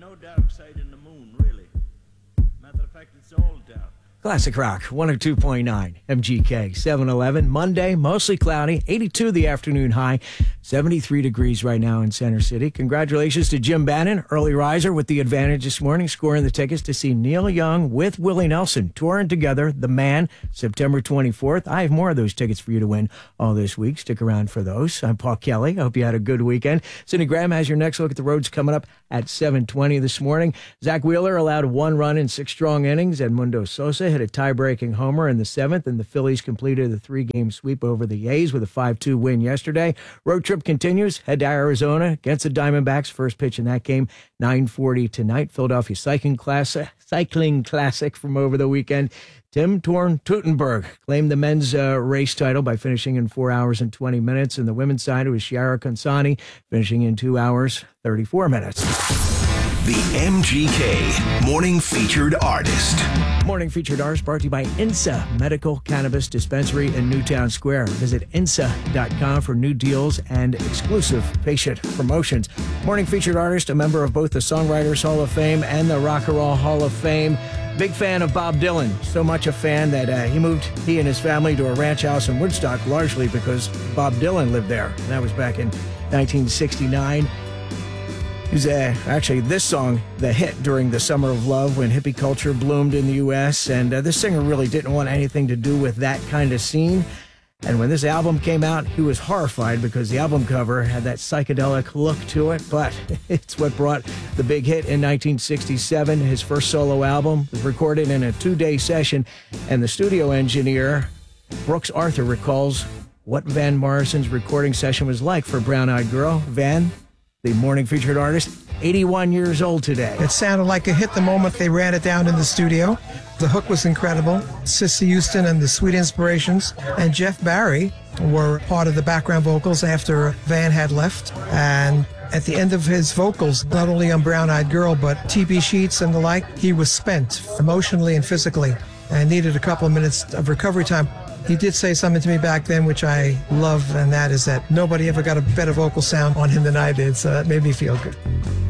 no dark side in the moon, really. Matter of fact, it's all dark. Classic Rock, 102.9, MGK, 711. Monday, mostly cloudy, 82 the afternoon high, 73 degrees right now in Center City. Congratulations to Jim Bannon, early riser with the advantage this morning, scoring the tickets to see Neil Young with Willie Nelson, touring together, The Man, September 24th. I have more of those tickets for you to win all this week. Stick around for those. I'm Paul Kelly. I hope you had a good weekend. Sidney Graham has your next look at the roads coming up at 7:20 this morning. Zach Wheeler allowed 1 run in 6 strong innings. Edmundo Sosa hit a tie-breaking homer in the 7th, and the Phillies completed a 3-game sweep over the A's with a 5-2 win yesterday. Road trip continues. Head to Arizona against the Diamondbacks. First pitch in that game, 9:40 tonight. Philadelphia Cycling Classic from over the weekend. Tim Thorn Teutenberg claimed the men's race title by finishing in 4 hours and 20 minutes. And the women's side, it was Chiara Consani finishing in 2 hours, 34 minutes. The MGK Morning Featured Artist. Morning Featured Artist brought to you by INSA Medical Cannabis Dispensary in Newtown Square. Visit INSA.com for new deals and exclusive patient promotions. Morning Featured Artist, a member of both the Songwriters Hall of Fame and the Rock and Roll Hall of Fame. Big fan of Bob Dylan. So much a fan that he and his family to a ranch house in Woodstock, largely because Bob Dylan lived there. And that was back in 1969. It was actually this song, the hit during the Summer of Love when hippie culture bloomed in the U.S. And this singer really didn't want anything to do with that kind of scene. And when this album came out, he was horrified because the album cover had that psychedelic look to it. But it's what brought the big hit in 1967. His first solo album was recorded in a 2-day session. And the studio engineer, Brooks Arthur, recalls what Van Morrison's recording session was like for Brown Eyed Girl. Van, the Morning Featured Artist, 81 years old today. It sounded like a hit the moment they ran it down in the studio. The hook was incredible. Cissy Houston and the Sweet Inspirations and Jeff Barry were part of the background vocals after Van had left. And at the end of his vocals, not only on Brown Eyed Girl, but TB Sheets and the like, he was spent emotionally and physically and needed a couple of minutes of recovery time. He did say something to me back then, which I love, and that is that nobody ever got a better vocal sound on him than I did, so that made me feel good.